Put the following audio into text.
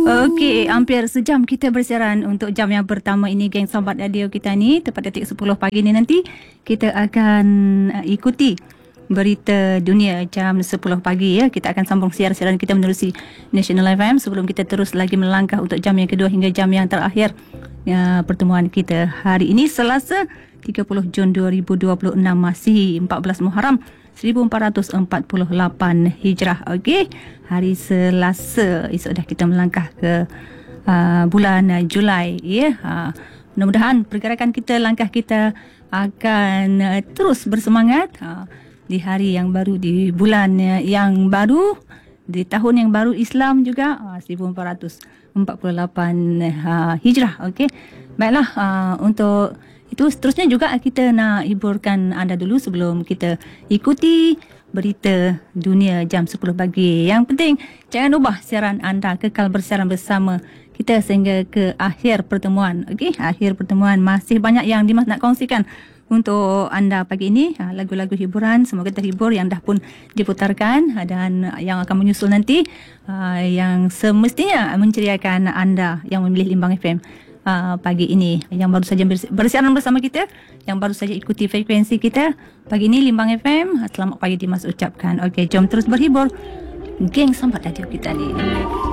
Okey, hampir sejam kita bersiaran untuk jam yang pertama ini, geng Sambat Radio kita ni. Tepat detik 10 pagi ni nanti kita akan ikuti berita dunia jam 10 pagi ya. Kita akan sambung siaran kita menerusi National FM sebelum kita terus lagi melangkah untuk jam yang kedua hingga jam yang terakhir pertemuan kita hari ini, Selasa 30 Jun 2026, masih 14 Muharram 1448 Hijrah. Okey, hari Selasa, esok dah kita melangkah ke bulan Julai ya. Mudah-mudahan pergerakan kita, langkah kita akan terus bersemangat di hari yang baru, di bulan yang baru, di tahun yang baru Islam juga, 1448 Hijrah. Okey, baiklah, untuk itu seterusnya juga kita nak hiburkan anda dulu sebelum kita ikuti berita dunia jam 10 pagi. Yang penting jangan ubah siaran anda, kekal bersiaran bersama kita sehingga ke akhir pertemuan. Okey, akhir pertemuan masih banyak yang Dimas nak kongsikan untuk anda pagi ini. Lagu-lagu hiburan semoga terhibur yang dah pun diputarkan dan yang akan menyusul nanti, yang semestinya menceriakan anda yang memilih Limbang FM pagi ini, yang baru saja bersiaran bersama kita, yang baru saja ikuti frekuensi kita pagi ini Limbang FM. Selamat pagi Dimas ucapkan. Okey, jom terus berhibur, geng Sambat Radio kita ni.